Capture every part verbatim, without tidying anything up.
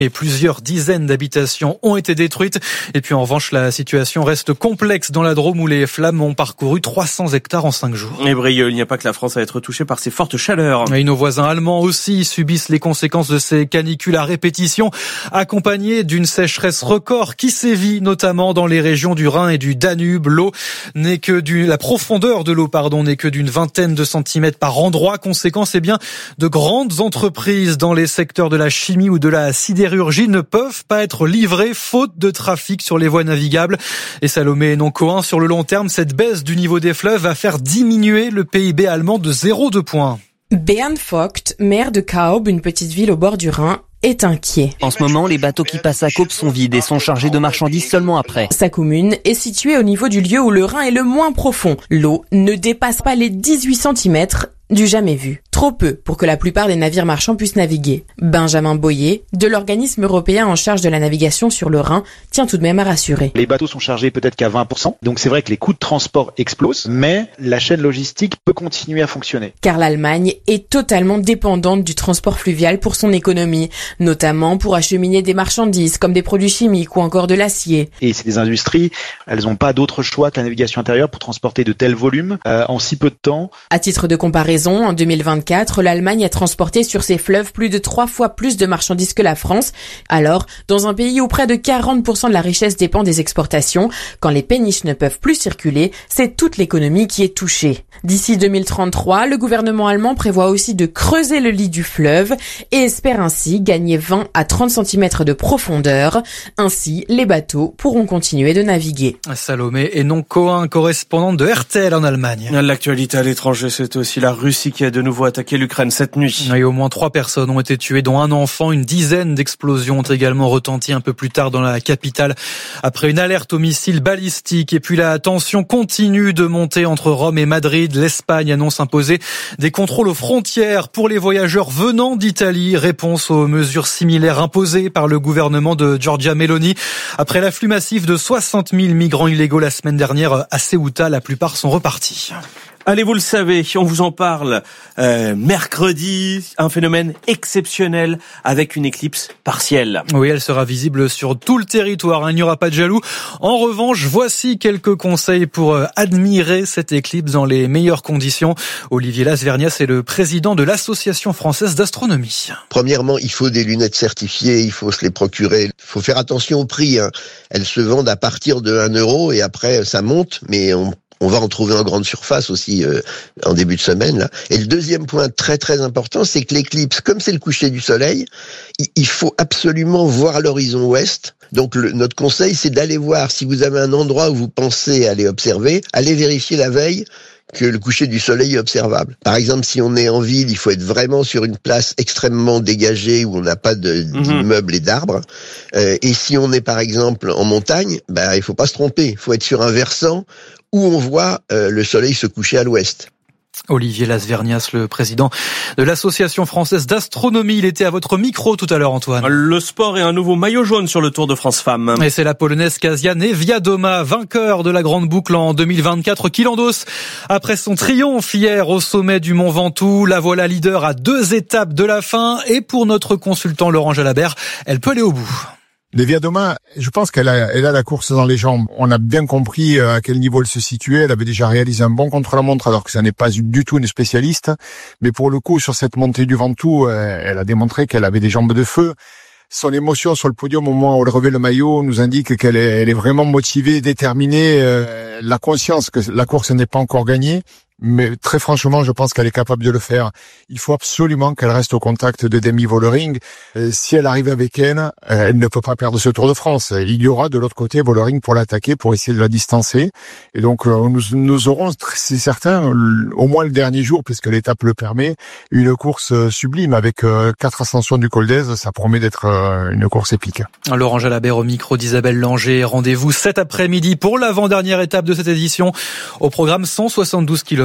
Et plusieurs dizaines d'habitations ont été détruites. Et puis en revanche, la situation reste complexe dans la Drôme où les flammes ont parcouru trois cents hectares en cinq jours. Et Brieuc, il n'y a pas que la France à être touchée par ces fortes chaleurs. Et nos voisins allemands aussi subissent les conséquences de ces canicules à répétition, accompagnées d'une sécheresse record qui sévit notamment dans les régions du Rhin et du Danube. L'eau n'est que du, la profondeur de l'eau, pardon, n'est que d'une vingtaine de centimètres par endroit. Conséquence, eh bien, de grandes entreprises dans les secteurs de la chimie ou de la sidérurgie ne peuvent pas être livrés faute de trafic sur les voies navigables. Et Salomé et non-Cohen, sur le long terme, cette baisse du niveau des fleuves va faire diminuer le P I B allemand de zéro virgule deux points. Bernd Vogt, maire de Kaub, une petite ville au bord du Rhin, est inquiet. En ce moment, les bateaux qui passent à Kaub sont vides et sont chargés de marchandises seulement après. Sa commune est située au niveau du lieu où le Rhin est le moins profond. L'eau ne dépasse pas les dix-huit centimètres du jamais vu. Trop peu pour que la plupart des navires marchands puissent naviguer. Benjamin Boyer, de l'organisme européen en charge de la navigation sur le Rhin, tient tout de même à rassurer. Les bateaux sont chargés peut-être qu'à vingt pour cent, donc c'est vrai que les coûts de transport explosent, mais la chaîne logistique peut continuer à fonctionner. Car l'Allemagne est totalement dépendante du transport fluvial pour son économie, notamment pour acheminer des marchandises comme des produits chimiques ou encore de l'acier. Et c'est des industries, elles n'ont pas d'autre choix que la navigation intérieure pour transporter de tels volumes euh, en si peu de temps. À titre de comparaison, en deux mille vingt-quatre, l'Allemagne a transporté sur ses fleuves plus de trois fois plus de marchandises que la France. Alors, dans un pays où près de quarante pour cent de la richesse dépend des exportations, quand les péniches ne peuvent plus circuler, c'est toute l'économie qui est touchée. D'ici deux mille trente-trois, le gouvernement allemand prévoit aussi de creuser le lit du fleuve et espère ainsi gagner vingt à trente centimètres de profondeur. Ainsi, les bateaux pourront continuer de naviguer. Salomé et non-Cohen, correspondante de R T L en Allemagne. L'actualité à l'étranger, c'est aussi la Russie qui a de nouveau attaqué l'Ukraine cette nuit. Et au moins trois personnes ont été tuées, dont un enfant. Une dizaine d'explosions ont également retenti un peu plus tard dans la capitale après une alerte au missile balistique. Et puis la tension continue de monter entre Rome et Madrid. L'Espagne annonce imposer des contrôles aux frontières pour les voyageurs venant d'Italie. Réponse aux mesures similaires imposées par le gouvernement de Giorgia Meloni. Après l'afflux massif de soixante mille migrants illégaux la semaine dernière à Ceuta, la plupart sont repartis. Allez, vous le savez, on vous en parle euh, mercredi, un phénomène exceptionnel avec une éclipse partielle. Oui, elle sera visible sur tout le territoire, hein, il n'y aura pas de jaloux. En revanche, voici quelques conseils pour euh, admirer cette éclipse dans les meilleures conditions. Olivier Lasvernias est le président de l'Association française d'astronomie. Premièrement, il faut des lunettes certifiées, il faut se les procurer. Il faut faire attention au prix, hein. Elles se vendent à partir de un euro et après ça monte, mais on On va en trouver en grande surface aussi euh, en début de semaine là. Et le deuxième point très très important, c'est que l'éclipse, comme c'est le coucher du soleil, il faut absolument voir l'horizon ouest. Donc le, notre conseil, c'est d'aller voir si vous avez un endroit où vous pensez aller observer, allez vérifier la veille que le coucher du soleil est observable. Par exemple, si on est en ville, il faut être vraiment sur une place extrêmement dégagée où on n'a pas de, d'immeubles et d'arbres. Euh, et si on est par exemple en montagne, bah il faut pas se tromper. Il faut être sur un versant où on voit euh, le soleil se coucher à l'ouest. Olivier Lasvernias, le président de l'Association française d'astronomie. Il était à votre micro tout à l'heure, Antoine. Le sport et un nouveau maillot jaune sur le Tour de France Femmes. Et c'est la Polonaise Kasia Niewiadoma, vainqueur de la Grande Boucle en deux mille vingt-quatre, qui l'endosse après son triomphe hier au sommet du Mont Ventoux. La voilà leader à deux étapes de la fin. Et pour notre consultant Laurent Jalabert, elle peut aller au bout. Niewiadoma, je pense qu'elle a, elle a la course dans les jambes. On a bien compris à quel niveau elle se situait. Elle avait déjà réalisé un bon contre-la-montre alors que ça n'est pas du tout une spécialiste. Mais pour le coup, sur cette montée du Ventoux, elle a démontré qu'elle avait des jambes de feu. Son émotion sur le podium au moment où elle revêt le maillot nous indique qu'elle est, elle est vraiment motivée, déterminée. La conscience que la course n'est pas encore gagnée. Mais très franchement, je pense qu'elle est capable de le faire. Il faut absolument qu'elle reste au contact de Demi Vollering. Euh, si elle arrive avec elle, euh, elle ne peut pas perdre ce Tour de France. Il y aura de l'autre côté Vollering pour l'attaquer, pour essayer de la distancer. Et donc, euh, nous, nous aurons, c'est certain, au moins le dernier jour, puisque l'étape le permet, une course sublime avec euh, quatre ascensions du Col d'Èze. Ça promet d'être euh, une course épique. Laurent Jalabert au micro d'Isabelle Langer. Rendez-vous cet après-midi pour l'avant-dernière étape de cette édition. Au programme cent soixante-douze kilomètres.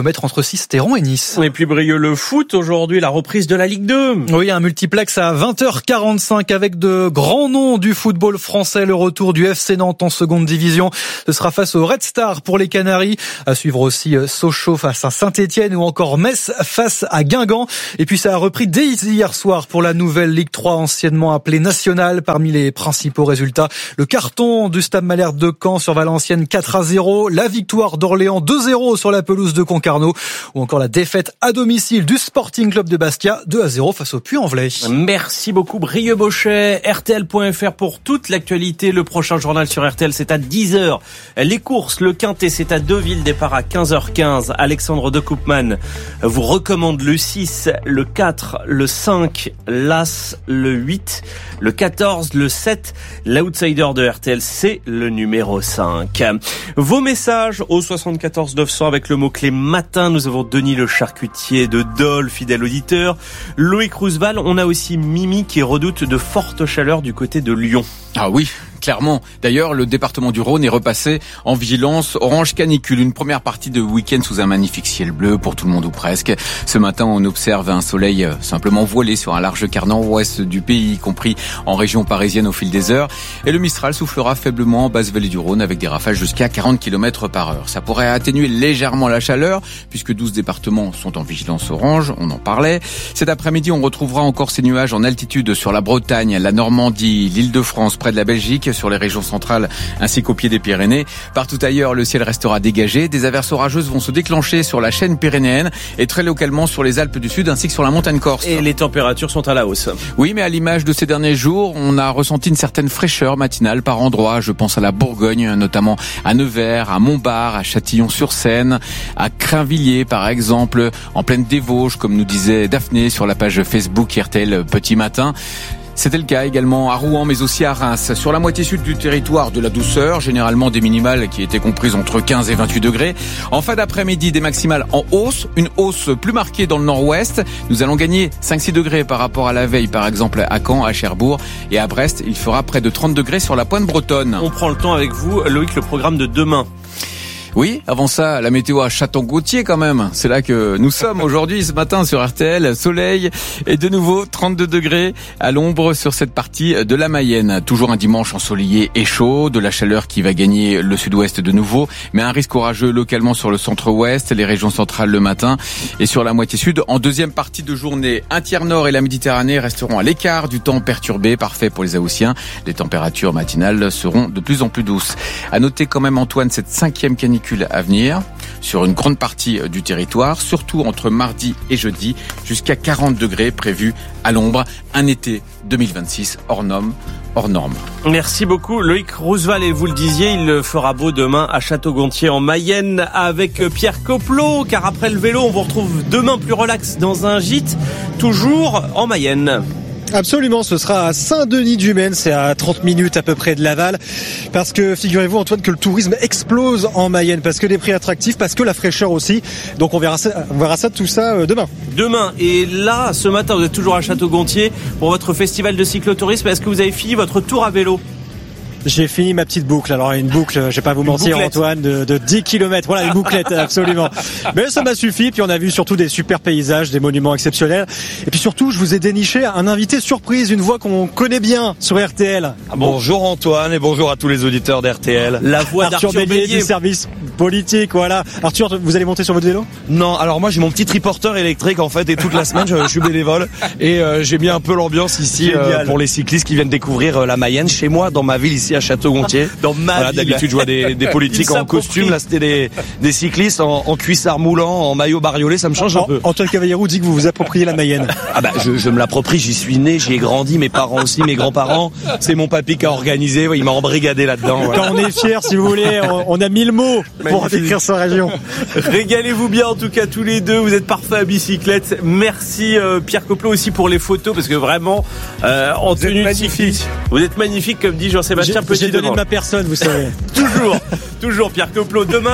kilomètres entre Sisteron et Nice. Et puis Brieux, le foot, aujourd'hui, la reprise de la Ligue deux. Oui, un multiplex à vingt heures quarante-cinq avec de grands noms du football français. Le retour du F C Nantes en seconde division. Ce sera face au Red Star pour les Canaries. À suivre aussi Sochaux face à Saint-Etienne ou encore Metz face à Guingamp. Et puis ça a repris dès hier soir pour la nouvelle Ligue trois, anciennement appelée Nationale. Parmi les principaux résultats, le carton du Stade Malherbe de Caen sur Valenciennes quatre à zéro. La victoire d'Orléans deux zéro sur la pelouse de Concarneau. Ou encore la défaite à domicile du Sporting Club de Bastia deux à zéro face au Puy-en-Velay. Merci beaucoup Brieux-Bochet. R T L point F R pour toute l'actualité. Le prochain journal sur R T L, c'est à dix heures. Les courses, le Quintet, c'est à Deauville, départ à quinze heures quinze. Alexandre de Koopman vous recommande le six, le quatre, le cinq, l'As, le huit, le quatorze, le sept. L'outsider de R T L, c'est le numéro cinq. Vos messages au soixante-quatorze neuf cents avec le mot-clé matin. Nous avons Denis le charcutier de Dole, fidèle auditeur. Loïc Roosevelt, on a aussi Mimi qui redoute de fortes chaleurs du côté de Lyon. Ah oui, clairement. D'ailleurs, le département du Rhône est repassé en vigilance orange canicule. Une première partie de week-end sous un magnifique ciel bleu pour tout le monde ou presque. Ce matin, on observe un soleil simplement voilé sur un large quart nord-ouest du pays, y compris en région parisienne au fil des heures. Et le Mistral soufflera faiblement en basse vallée du Rhône avec des rafales jusqu'à quarante kilomètres par heure. Ça pourrait atténuer légèrement la chaleur puisque douze départements sont en vigilance orange, on en parlait. Cet après-midi, on retrouvera encore ces nuages en altitude sur la Bretagne, la Normandie, l'Île-de-France, près de la Belgique, sur les régions centrales ainsi qu'au pied des Pyrénées. Partout ailleurs, le ciel restera dégagé. Des averses orageuses vont se déclencher sur la chaîne pyrénéenne et très localement sur les Alpes du Sud ainsi que sur la montagne corse. Et les températures sont à la hausse. Oui, mais à l'image de ces derniers jours, on a ressenti une certaine fraîcheur matinale par endroits. Je pense à la Bourgogne, notamment à Nevers, à Montbard, à Châtillon-sur-Seine, à Crainvilliers par exemple, en pleine des Vosges, comme nous disait Daphné sur la page Facebook R T L Petit Matin. C'était le cas également à Rouen, mais aussi à Reims. Sur la moitié sud du territoire, de la douceur, généralement des minimales qui étaient comprises entre quinze et vingt-huit degrés. En fin d'après-midi, des maximales en hausse, une hausse plus marquée dans le nord-ouest. Nous allons gagner cinq à six degrés par rapport à la veille, par exemple à Caen, à Cherbourg et à Brest. Il fera près de trente degrés sur la pointe bretonne. On prend le temps avec vous, Loïc, le programme de demain. Oui, avant ça, la météo à Château-Gautier quand même. C'est là que nous sommes aujourd'hui, ce matin sur R T L. Soleil et de nouveau trente-deux degrés à l'ombre sur cette partie de la Mayenne. Toujours un dimanche ensoleillé et chaud, de la chaleur qui va gagner le sud-ouest de nouveau, mais un risque orageux localement sur le centre-ouest, les régions centrales le matin et sur la moitié sud. En deuxième partie de journée, un tiers nord et la Méditerranée resteront à l'écart du temps perturbé, parfait pour les Haussiens. Les températures matinales seront de plus en plus douces. À noter quand même, Antoine, cette cinquième canicule à venir sur une grande partie du territoire, surtout entre mardi et jeudi, jusqu'à quarante degrés prévus à l'ombre. Un été deux mille vingt-six hors norme, hors norme. Merci beaucoup Loïc Roosevelt, et vous le disiez, il fera beau demain à Château-Gontier en Mayenne avec Pierre Coplot, car après le vélo, on vous retrouve demain plus relax dans un gîte, toujours en Mayenne. Absolument, ce sera à Saint-Denis-du-Maine, c'est à trente minutes à peu près de Laval, parce que figurez-vous Antoine que le tourisme explose en Mayenne, parce que les prix attractifs, parce que la fraîcheur aussi, donc on verra ça, on verra ça tout ça demain. Demain, et là, ce matin, vous êtes toujours à Château-Gontier pour votre festival de cyclotourisme. Est-ce que vous avez fini votre tour à vélo ? J'ai fini ma petite boucle. Alors une boucle, je vais pas vous une mentir bouclette. Antoine, de, de dix kilomètres. Voilà, une bouclette, absolument. Mais ça m'a suffi. Puis on a vu surtout des super paysages, des monuments exceptionnels. Et puis surtout, je vous ai déniché un invité surprise, une voix qu'on connaît bien sur R T L. Ah bon. Bonjour Antoine et bonjour à tous les auditeurs d'R T L. La voix d'Arthur Bélier du service politique, voilà. Arthur, vous allez monter sur votre vélo ? Non, alors moi j'ai mon petit triporteur électrique en fait, et toute la semaine je, je suis bénévole et euh, j'ai mis un peu l'ambiance ici euh, pour les cyclistes qui viennent découvrir euh, la Mayenne chez moi, dans ma ville ici à Château-Gontier. Dans ma voilà, ville. D'habitude je vois des, des politiques en costume, là c'était des, des cyclistes en, en cuissard moulant, en maillot bariolé, ça me change un peu. Antoine Cavallero dit que vous vous appropriez la Mayenne. Ah bah je, je me l'approprie, j'y suis né, j'y ai grandi, mes parents aussi, mes grands-parents. C'est mon papy qui a organisé, il m'a embrigadé là-dedans. Voilà. Quand on est fiers, si vous voulez, on, on a mille mots pour décrire sa région. Régalez-vous bien en tout cas tous les deux, vous êtes parfaits à bicyclette. Merci euh, Pierre Coplot aussi pour les photos, parce que vraiment euh, en vous tenue de cycliste, vous êtes magnifique comme dit Jean-Sébastien Petit. J'ai donné de ma personne, vous savez. toujours, toujours Pierre Coplot. Demain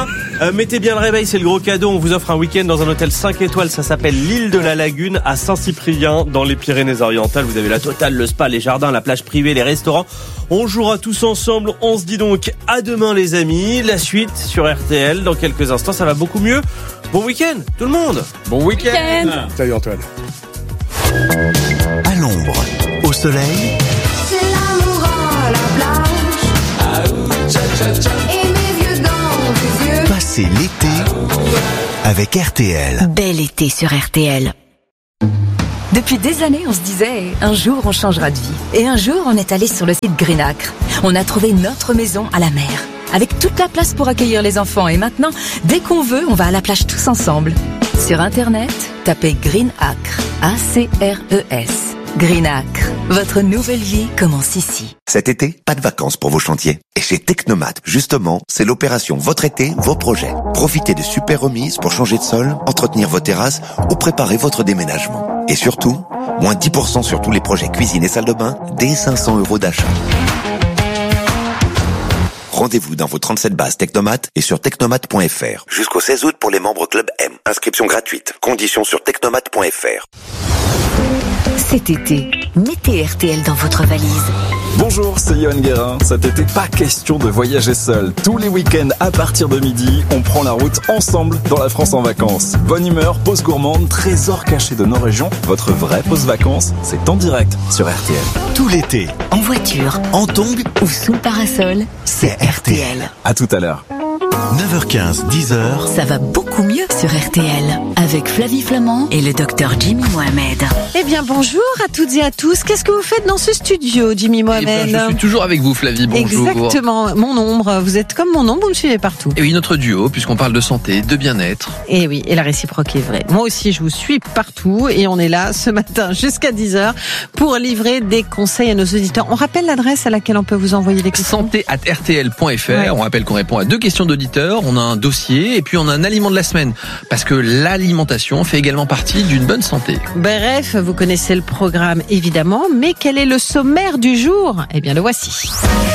Euh, mettez bien le réveil, c'est le gros cadeau. On vous offre un week-end dans un hôtel cinq étoiles. Ça s'appelle l'île de la Lagune à Saint-Cyprien dans les Pyrénées-Orientales. Vous avez la totale, le spa, les jardins, la plage privée, les restaurants. On jouera tous ensemble. On se dit donc à demain les amis. La suite sur R T L dans quelques instants. Ça va beaucoup mieux. Bon week-end tout le monde. Bon week-end. Week-end. Salut Antoine. À l'ombre, au soleil. C'est l'amour à la plage. Et mes vieux dans les yeux. Passez l'été avec R T L. Bel été sur R T L. Depuis des années, on se disait, un jour on changera de vie. Et un jour, on est allé sur le site Greenacre. On a trouvé notre maison à la mer, avec toute la place pour accueillir les enfants. Et maintenant, dès qu'on veut, on va à la plage tous ensemble. Sur Internet, tapez Greenacre, A C R E S. Greenacre, votre nouvelle vie commence ici. Cet été, pas de vacances pour vos chantiers. Et chez Technomat, justement, c'est l'opération Votre été, vos projets. Profitez de super remises pour changer de sol, entretenir vos terrasses ou préparer votre déménagement. Et surtout, moins dix pour cent sur tous les projets cuisine et salle de bain, dès cinq cents euros d'achat. Rendez-vous dans vos trente-sept bases Technomat et sur technomat point f r. Jusqu'au seize août pour les membres Club M. Inscription gratuite. Conditions sur technomat point f r. Cet été, mettez R T L dans votre valise. Bonjour, c'est Yoann Guérin. Cet été, pas question de voyager seul. Tous les week-ends, à partir de midi, on prend la route ensemble dans la France en vacances. Bonne humeur, pause gourmande, trésors cachés de nos régions. Votre vraie pause vacances, c'est en direct sur R T L. Tout l'été, En voiture, en tongs, ou sous le parasol, c'est R T L. À tout à l'heure. neuf heures quinze, dix heures. ça va beaucoup mieux sur R T L. Avec Flavie Flamand et le docteur Jimmy Mohamed. Eh bien, bonjour à toutes et à tous. Qu'est-ce que vous faites dans ce studio, Jimmy Mohamed? Eh ben, je suis toujours avec vous, Flavie. Bonjour. Exactement. Mon ombre. Vous êtes comme mon ombre, vous me suivez partout. Et oui, notre duo, puisqu'on parle de santé, de bien-être. Et oui, et la réciproque est vraie. Moi aussi, je vous suis partout et on est là ce matin jusqu'à dix heures pour livrer des conseils à nos auditeurs. On rappelle l'adresse à laquelle on peut vous envoyer des questions. santé arobase r t l point f r. Ouais. On rappelle qu'on répond à deux questions d'auditeurs. On a un dossier et puis on a un aliment de la semaine. Parce que l'alimentation fait également partie d'une bonne santé. Bref, vous connaissez le programme évidemment, mais quel est le sommaire du jour? Eh bien, le voici.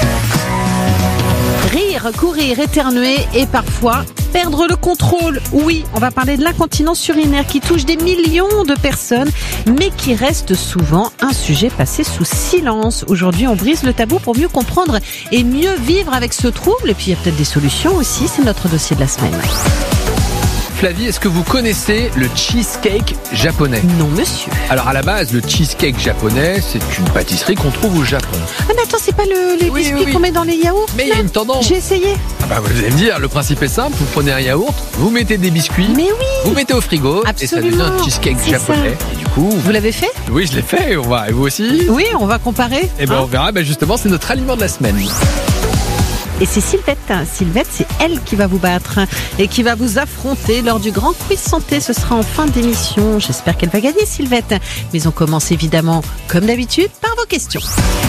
Rire, courir, éternuer et parfois perdre le contrôle. Oui, on va parler de l'incontinence urinaire qui touche des millions de personnes, mais qui reste souvent un sujet passé sous silence. Aujourd'hui, on brise le tabou pour mieux comprendre et mieux vivre avec ce trouble. Et puis, il y a peut-être des solutions aussi. C'est notre dossier de la semaine. Flavie, est-ce que vous connaissez le cheesecake japonais? Non, monsieur. Alors à la base, le cheesecake japonais, c'est une pâtisserie qu'on trouve au Japon. Ah, mais attends, c'est pas le, les Oui, biscuits oui, oui. qu'on met dans les yaourts? Mais il y a une tendance. J'ai essayé. Ah bah vous allez me dire, le principe est simple, vous prenez un yaourt, vous mettez des biscuits, Mais oui. vous mettez au frigo Absolument. et ça devient un cheesecake C'est japonais. ça. Et du coup, Vous l'avez fait? oui, je l'ai fait, on va, et vous aussi? Oui, on va comparer. Et ben Hein on verra, ben justement, c'est notre aliment de la semaine. Et c'est Sylvette. Sylvette, c'est elle qui va vous battre et qui va vous affronter lors du grand quiz santé. Ce sera en fin d'émission. J'espère qu'elle va gagner, Sylvette. Mais on commence évidemment, comme d'habitude, par vos questions.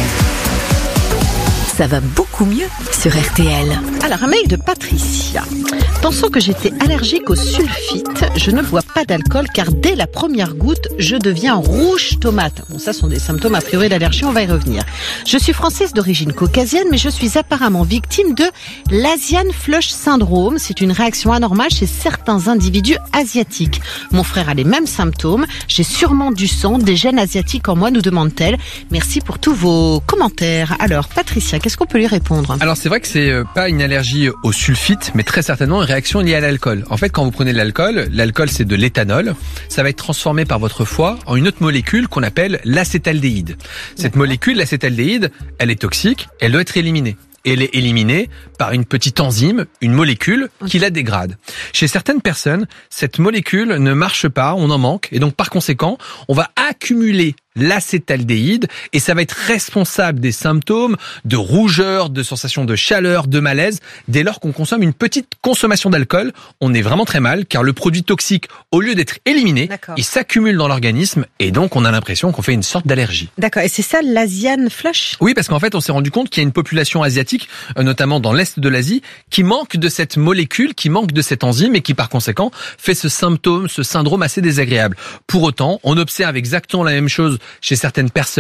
Ça va beaucoup mieux sur R T L. Alors, un mail de Patricia. Pensant que j'étais allergique au sulfite, je ne bois pas d'alcool car dès la première goutte, je deviens rouge tomate. Bon, ça sont des symptômes a priori d'allergie, on va y revenir. Je suis française d'origine caucasienne, mais je suis apparemment victime de l'Asian flush syndrome. C'est une réaction anormale chez certains individus asiatiques. Mon frère a les mêmes symptômes. J'ai sûrement du sang, des gènes asiatiques en moi, nous demande-t-elle. Merci pour tous vos commentaires. Alors, Patricia, qu'est-ce qu'on peut lui répondre? Alors c'est vrai que c'est pas une allergie au sulfite, mais très certainement une réaction liée à l'alcool. En fait, quand vous prenez de l'alcool, l'alcool c'est de l'éthanol, ça va être transformé par votre foie en une autre molécule qu'on appelle l'acétaldéhyde. Cette molécule, l'acétaldéhyde, elle est toxique, elle doit être éliminée. Et elle est éliminée par une petite enzyme, une molécule qui la dégrade. Chez certaines personnes, cette molécule ne marche pas, on en manque, et donc par conséquent, on va accumuler l'acétaldéhyde et ça va être responsable des symptômes de rougeur, de sensation de chaleur, de malaise. Dès lors qu'on consomme une petite consommation d'alcool, on est vraiment très mal car le produit toxique, au lieu d'être éliminé, D'accord. il s'accumule dans l'organisme et donc on a l'impression qu'on fait une sorte d'allergie. D'accord, et c'est ça l'Asian flush? Oui, parce qu'en fait, on s'est rendu compte qu'il y a une population asiatique, notamment dans l'est de l'Asie, qui manque de cette molécule, qui manque de cette enzyme et qui par conséquent fait ce symptôme, ce syndrome assez désagréable. Pour autant, on observe exactement la même chose chez certaines personnes,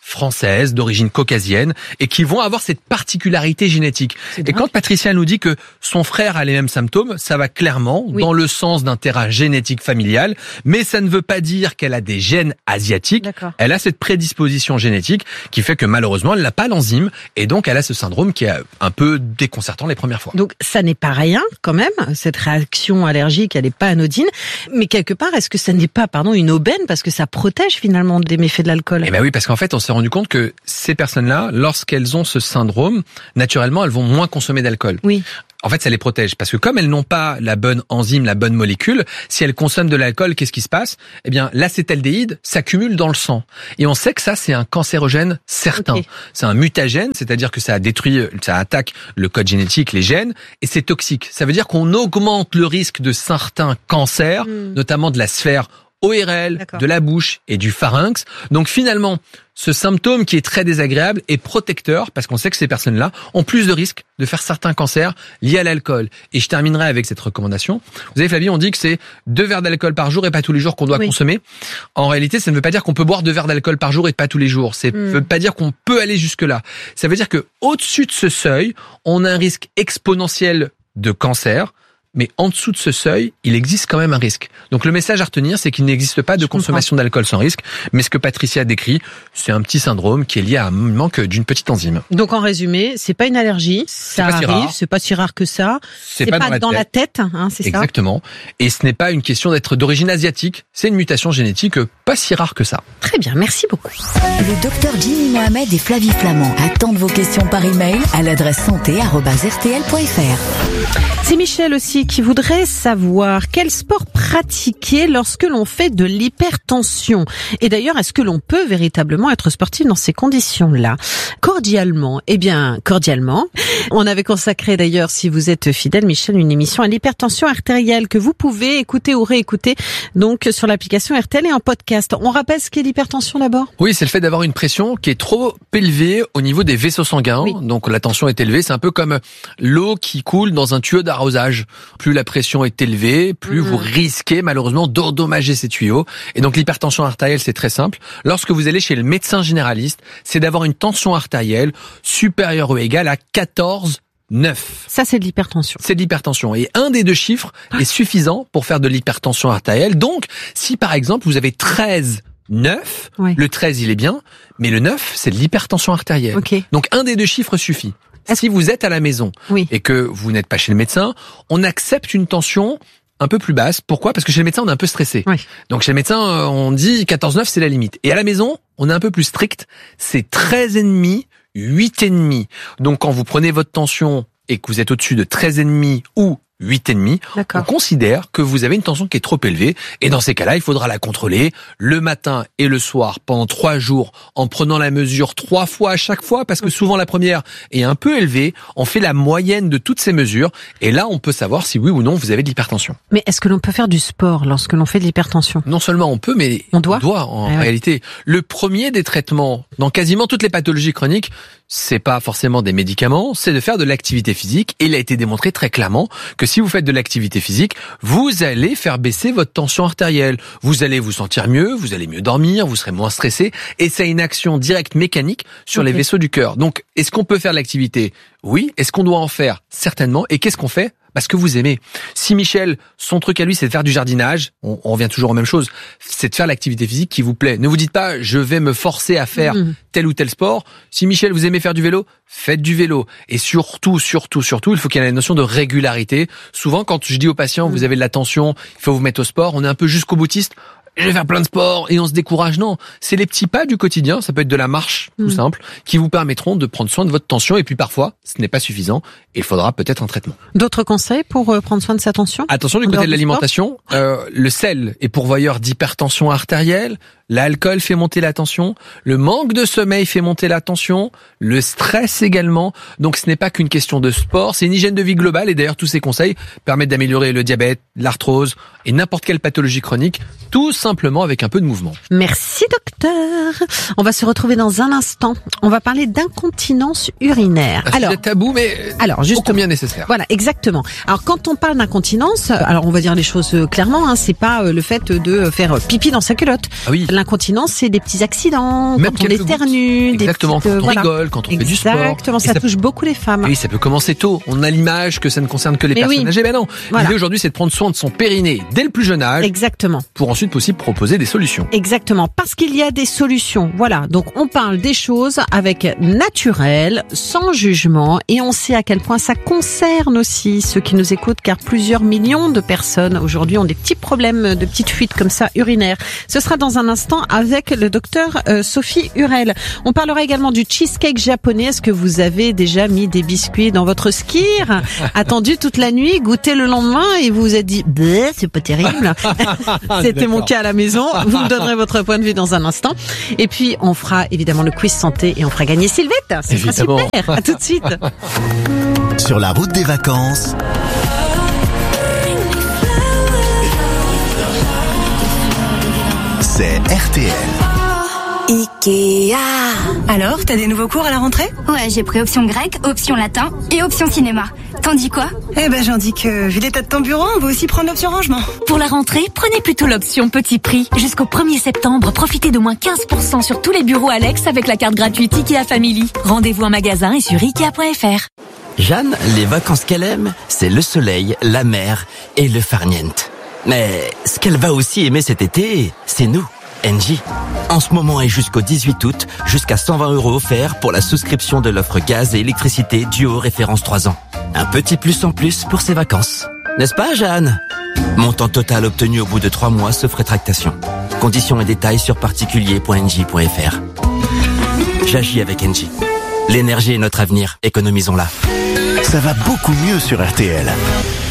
françaises, d'origine caucasienne, et qui vont avoir cette particularité génétique. Et quand Patricia nous dit que son frère a les mêmes symptômes, ça va clairement oui. dans le sens d'un terrain génétique familial, mais ça ne veut pas dire qu'elle a des gènes asiatiques. D'accord. Elle a cette prédisposition génétique qui fait que malheureusement, elle n'a pas l'enzyme, et donc elle a ce syndrome qui est un peu déconcertant les premières fois. Donc ça n'est pas rien quand même, cette réaction allergique, elle n'est pas anodine, mais quelque part, est-ce que ça n'est pas, pardon, une aubaine parce que ça protège finalement des méfaits de l'alcool? Eh ben oui, parce qu'en fait, on s'est rendu compte que ces personnes-là, lorsqu'elles ont ce syndrome, naturellement, elles vont moins consommer d'alcool. Oui. En fait, ça les protège parce que comme elles n'ont pas la bonne enzyme, la bonne molécule, si elles consomment de l'alcool, qu'est-ce qui se passe? Eh bien, l'acétaldéhyde s'accumule dans le sang. Et on sait que ça, c'est un cancérogène certain. Okay. C'est un mutagène, c'est-à-dire que ça détruit, ça attaque le code génétique, les gènes, et c'est toxique. Ça veut dire qu'on augmente le risque de certains cancers, mmh. notamment de la sphère O R L, D'accord. de la bouche et du pharynx. Donc finalement, ce symptôme qui est très désagréable est protecteur parce qu'on sait que ces personnes-là ont plus de risques de faire certains cancers liés à l'alcool. Et je terminerai avec cette recommandation. Vous savez, Flavie, on dit que c'est deux verres d'alcool par jour et pas tous les jours qu'on doit oui. consommer. En réalité, ça ne veut pas dire qu'on peut boire deux verres d'alcool par jour et pas tous les jours. Ça ne mmh. veut pas dire qu'on peut aller jusque-là. Ça veut dire que au-dessus de ce seuil, on a un risque exponentiel de cancer. Mais en dessous de ce seuil, il existe quand même un risque. Donc le message à retenir, c'est qu'il n'existe pas de Je consommation comprends. d'alcool sans risque. Mais ce que Patricia décrit, c'est un petit syndrome qui est lié à un manque d'une petite enzyme. Donc en résumé, c'est pas une allergie, ça arrive, si c'est pas si rare que ça. C'est, c'est pas, pas dans, la, dans tête. la tête, hein, c'est Exactement. ça. Exactement. Et ce n'est pas une question d'être d'origine asiatique, c'est une mutation génétique pas si rare que ça. Très bien, merci beaucoup. Le docteur Jimmy Mohamed et Flavie Flamand attendent vos questions par email à l'adresse santé arobase r t l point f r. C'est Michel aussi qui voudrait savoir quel sport pratiquer lorsque l'on fait de l'hypertension. Et d'ailleurs, est-ce que l'on peut véritablement être sportif dans ces conditions-là? Cordialement, eh bien, cordialement. On avait consacré d'ailleurs, si vous êtes fidèle, Michel, une émission à l'hypertension artérielle que vous pouvez écouter ou réécouter donc sur l'application R T L et en podcast. On rappelle ce qu'est l'hypertension d'abord? Oui, c'est le fait d'avoir une pression qui est trop élevée au niveau des vaisseaux sanguins. Oui. Donc la tension est élevée. C'est un peu comme l'eau qui coule dans un tuyau d'arrosage. Plus la pression est élevée, plus mmh. vous risquez malheureusement d'endommager ces tuyaux. Et donc l'hypertension artérielle, c'est très simple. Lorsque vous allez chez le médecin généraliste, c'est d'avoir une tension artérielle supérieure ou égale à quatorze neuf. Ça, c'est de l'hypertension. C'est de l'hypertension. Et un des deux chiffres ah. est suffisant pour faire de l'hypertension artérielle. Donc, si par exemple, vous avez treize neuf, ouais. le treize, il est bien, mais le neuf, c'est de l'hypertension artérielle. Okay. Donc, un des deux chiffres suffit. Si vous êtes à la maison oui. et que vous n'êtes pas chez le médecin, on accepte une tension un peu plus basse. Pourquoi? Parce que chez le médecin, on est un peu stressé. Oui. Donc chez le médecin, on dit quatorze neuf, c'est la limite. Et à la maison, on est un peu plus strict. C'est treize virgule cinq, huit virgule cinq. Donc quand vous prenez votre tension et que vous êtes au-dessus de treize virgule cinq ou huit virgule cinq, on considère que vous avez une tension qui est trop élevée. Et dans ces cas-là, il faudra la contrôler le matin et le soir pendant trois jours en prenant la mesure trois fois à chaque fois parce que souvent la première est un peu élevée. On fait la moyenne de toutes ces mesures et là, on peut savoir si oui ou non vous avez de l'hypertension. Mais est-ce que l'on peut faire du sport lorsque l'on fait de l'hypertension? Non seulement on peut, mais on doit, on doit en ah réalité. Ouais. Le premier des traitements dans quasiment toutes les pathologies chroniques, c'est pas forcément des médicaments, c'est de faire de l'activité physique. Et il a été démontré très clairement que si vous faites de l'activité physique, vous allez faire baisser votre tension artérielle. Vous allez vous sentir mieux, vous allez mieux dormir, vous serez moins stressé. Et ça a une action directe mécanique sur okay. les vaisseaux du cœur. Donc, est-ce qu'on peut faire de l'activité? Oui. Est-ce qu'on doit en faire? Certainement. Et qu'est-ce qu'on fait? Parce que vous aimez. Si Michel, son truc à lui, c'est de faire du jardinage, on, on revient toujours aux mêmes choses, c'est de faire l'activité physique qui vous plaît. Ne vous dites pas, je vais me forcer à faire mmh. tel ou tel sport. Si Michel, vous aimez faire du vélo, faites du vélo. Et surtout, surtout, surtout, il faut qu'il y ait la notion de régularité. Souvent, quand je dis aux patients, mmh. vous avez de la tension, il faut vous mettre au sport, on est un peu jusqu'au boutiste. Je vais faire plein de sport et on se décourage. Non, c'est les petits pas du quotidien, ça peut être de la marche, tout mmh. simple, qui vous permettront de prendre soin de votre tension. Et puis parfois, ce n'est pas suffisant et il faudra peut-être un traitement. D'autres conseils pour prendre soin de sa tension? Attention du côté de l'alimentation, euh, le sel est pourvoyeur d'hypertension artérielle, l'alcool fait monter la tension, le manque de sommeil fait monter la tension, le stress également. Donc ce n'est pas qu'une question de sport, c'est une hygiène de vie globale. Et d'ailleurs, tous ces conseils permettent d'améliorer le diabète, l'arthrose et n'importe quelle pathologie chronique, tout simplement avec un peu de mouvement. Merci docteur. On va se retrouver dans un instant. On va parler d'incontinence urinaire. Un alors, sujet tabou, mais alors, justement, ô combien nécessaire. Voilà, exactement. Alors quand on parle d'incontinence, alors on va dire les choses clairement, hein, c'est pas le fait de faire pipi dans sa culotte. Ah oui. l'incontinence, c'est des petits accidents, Même quand on quelques éternue, gouttes. des Exactement, petites, quand on voilà. rigole, quand on fait du sport. Exactement, ça, Et ça- touche beaucoup les femmes. Oui, ça peut commencer tôt. On a l'image que ça ne concerne que les Mais personnes oui. âgées. Ben non. Voilà. L'idée aujourd'hui, c'est de prendre soin de son périnée dès le plus jeune âge. Exactement. Pour ensuite possible proposer des solutions. Exactement, parce qu'il y a des solutions. Voilà, donc on parle des choses avec naturel, sans jugement, et on sait à quel point ça concerne aussi ceux qui nous écoutent, car plusieurs millions de personnes aujourd'hui ont des petits problèmes de petites fuites comme ça urinaires. Ce sera dans un instant avec le docteur euh, Sophie Hurel. On parlera également du cheesecake japonais. Est-ce que vous avez déjà mis des biscuits dans votre skir, attendu toute la nuit, goûté le lendemain et vous vous êtes dit bah, c'est pas terrible. C'était mon cas à la maison. Vous me donnerez votre point de vue dans un instant. Et puis on fera évidemment le quiz santé et on fera gagner Sylvette. Ce sera Évidemment. super. À tout de suite. Sur la route des vacances, c'est R T L. Ikea. Alors, t'as des nouveaux cours à la rentrée? Ouais, j'ai pris option grec, option latin et option cinéma. T'en dis quoi? Eh ben, j'en dis que, vu l'état de ton bureau, on va aussi prendre l'option rangement. Pour la rentrée, prenez plutôt l'option petit prix. Jusqu'au premier septembre, profitez de moins quinze pour cent sur tous les bureaux Alex avec la carte gratuite Ikea Family. Rendez-vous en magasin et sur ikea point f r. Jeanne, les vacances qu'elle aime, c'est le soleil, la mer et le farniente. Mais ce qu'elle va aussi aimer cet été, c'est nous, Engie. En ce moment et jusqu'au dix-huit août, jusqu'à cent vingt euros offerts pour la souscription de l'offre gaz et électricité Duo référence trois ans. Un petit plus en plus pour ses vacances. N'est-ce pas, Jeanne? Montant total obtenu au bout de trois mois sauf rétractation. Conditions et détails sur particulier point engie point f r. J'agis avec Engie. L'énergie est notre avenir, économisons-la. Ça va beaucoup mieux sur R T L.